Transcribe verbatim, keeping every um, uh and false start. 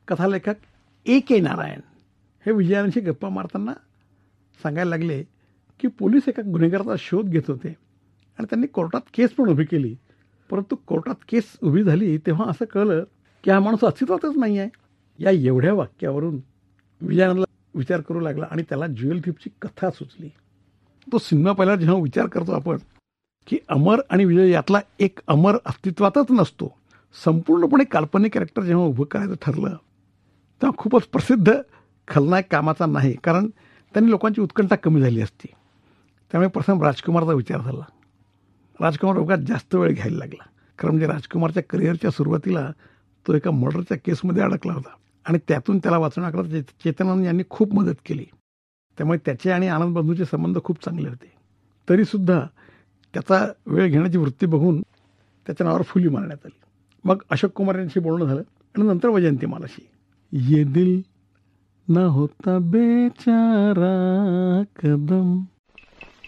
कथालेखक ए के नारायण हे विजयानंदशी गप्पा मारताना सांगायला लागले की पोलीस एका गुन्हेगाराचा शोध घेत होते आणि त्यांनी कोर्टात केस पण उभी केली. परंतु कोर्टात केस उभी झाली तेव्हा असं कळलं की हा माणूस अस्तित्वातच नाही आहे. या एवढ्या वाक्यावरून विजयानंदला विचार करू लागला आणि त्याला ज्युएल थीफची कथा सुचली. तो सिनेमा पहिला जेव्हा विचार करतो आपण की अमर आणि विजय यातला एक अमर अस्तित्वातच नसतो, संपूर्णपणे काल्पनिक कॅरेक्टर जेव्हा उभं करायचं ठरलं तेव्हा खूपच प्रसिद्ध खलनायक कामाचा नाही, कारण त्यांनी लोकांची उत्कंठा कमी झाली असती. त्यामुळे प्रथम राजकुमारचा विचार झाला. राजकुमार रोगात जास्त वेळ घ्यायला लागला, कारण म्हणजे राजकुमारच्या करिअरच्या सुरुवातीला तो एका मर्डरच्या केसमध्ये अडकला होता आणि त्यातून त्याला वाचवण्याकरता चेतनानंद यांनी खूप मदत केली. त्यामुळे त्याचे आणि आनंद बंधूचे संबंध खूप चांगले होते. तरीसुद्धा त्याचा वेळ घेण्याची वृत्ती बघून त्याच्या नावावर फुली मारण्यात आली. मग अशोक कुमार यांच्याशी बोलणं झालं आणि नंतर वैजयंतीमालाशी. ये दिल ना होता बेचारा कदम